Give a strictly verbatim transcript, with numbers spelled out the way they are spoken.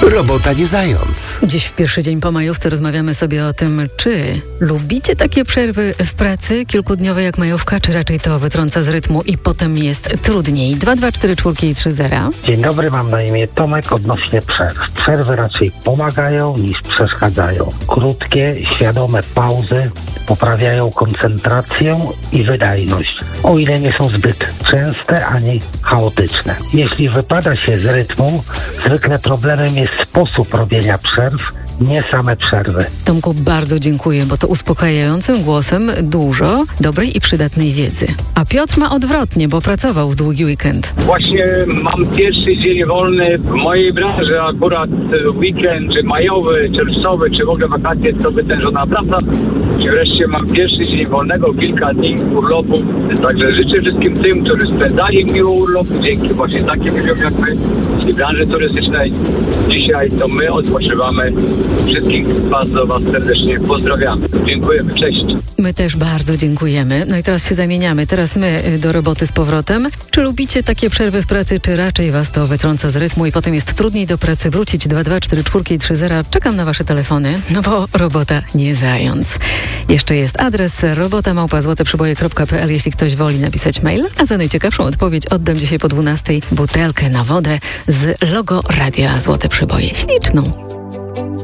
Robota nie zając. Dziś w pierwszy dzień po majówce rozmawiamy sobie o tym, czy lubicie takie przerwy w pracy kilkudniowe jak majówka, czy raczej to wytrąca z rytmu i potem jest trudniej. dwa dwa cztery cztery i trzy zero. Dzień dobry, mam na imię Tomek. Odnośnie przerw. Przerwy raczej pomagają niż przeszkadzają. Krótkie, świadome pauzy poprawiają koncentrację i wydajność, o ile nie są zbyt częste ani chaotyczne. Jeśli wypada się z rytmu, zwykle problemem jest sposób robienia przerw, nie same przerwy. Tomku, bardzo dziękuję, bo to uspokajającym głosem dużo dobrej i przydatnej wiedzy. A Piotr ma odwrotnie, bo pracował w długi weekend. Właśnie mam pierwszy dzień wolny w mojej branży, akurat weekend, czy majowy, czerwcowy, czy w ogóle wakacje, to wytężona praca. I wreszcie mam pierwszy dzień wolnego, kilka dni urlopu. Także życzę wszystkim tym, którzy spędzali miło urlop, dzięki właśnie takim ludziom jak my z branży turystycznej. Dzisiaj to my odpoczywamy. Wszystkich bardzo Was serdecznie pozdrawiamy. Dziękujemy. Cześć. My też bardzo dziękujemy. No i teraz się zamieniamy. Teraz my do roboty z powrotem. Czy lubicie takie przerwy w pracy, czy raczej Was to wytrąca z rytmu i potem jest trudniej do pracy wrócić? dwa dwa cztery cztery i trzy zero. Czekam na Wasze telefony, no bo robota nie zając. Jeszcze jest adres robota małpa złote przyboje kropka p l, jeśli ktoś woli napisać mail. A za najciekawszą odpowiedź oddam dzisiaj po dwunastej butelkę na wodę z logo Radia Złote Przyboje. Śliczną.